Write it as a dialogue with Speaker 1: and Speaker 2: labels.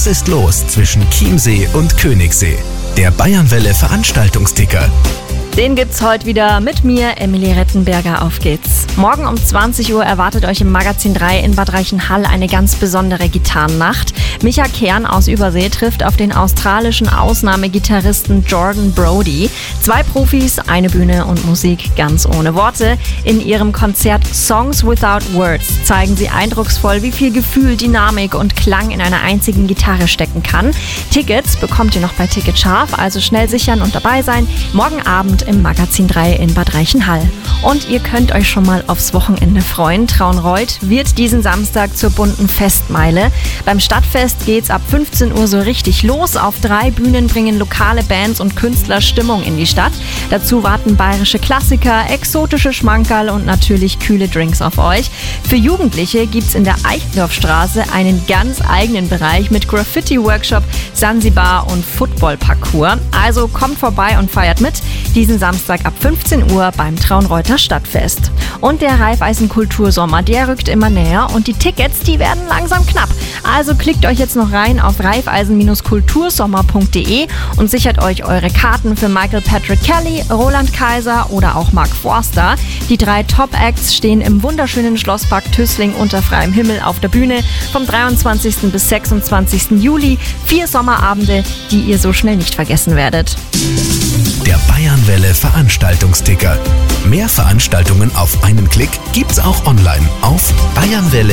Speaker 1: Was ist los zwischen Chiemsee und Königssee? Der Bayernwelle Veranstaltungsticker.
Speaker 2: Den gibt's heute wieder mit mir, Emilie Rettenberger. Auf geht's. Morgen um 20 Uhr erwartet euch im Magazin 3 in Bad Reichenhall eine ganz besondere Gitarrennacht. Micha Kern aus Übersee trifft auf den australischen Ausnahmegitarristen Jordan Brody. 2 Profis, eine Bühne und Musik ganz ohne Worte. In ihrem Konzert Songs Without Words zeigen sie eindrucksvoll, wie viel Gefühl, Dynamik und Klang in einer einzigen Gitarre stecken kann. Tickets bekommt ihr noch bei Ticket Scharf, also schnell sichern und dabei sein. Morgen Abend im Magazin 3 in Bad Reichenhall. Und ihr könnt euch schon mal aufs Wochenende freuen. Traunreut wird diesen Samstag zur bunten Festmeile. Beim Stadtfest geht's ab 15 Uhr so richtig los. Auf 3 Bühnen bringen lokale Bands und Künstler Stimmung in die Stadt. Dazu warten bayerische Klassiker, exotische Schmankerl und natürlich kühle Drinks auf euch. Für Jugendliche gibt's in der Eichendorffstraße einen ganz eigenen Bereich mit Graffiti-Workshop, Sansibar und Football-Parcours. Also kommt vorbei und feiert mit. Diesen Samstag ab 15 Uhr beim Traunreuter Stadtfest. Und der Raiffeisen Kultursommer, der rückt immer näher und die Tickets, die werden langsam knapp. Also klickt euch jetzt noch rein auf raiffeisen-kultursommer.de und sichert euch eure Karten für Michael Patrick Kelly, Roland Kaiser oder auch Mark Forster. Die 3 Top-Acts stehen im wunderschönen Schlosspark Tüßling unter freiem Himmel auf der Bühne vom 23. bis 26. Juli. 4 Sommerabende, die ihr so schnell nicht vergessen werdet.
Speaker 1: Der Bayernwelle Veranstaltungsticker. Mehr Veranstaltungen auf einen Klick gibt's auch online auf bayernwelle.at.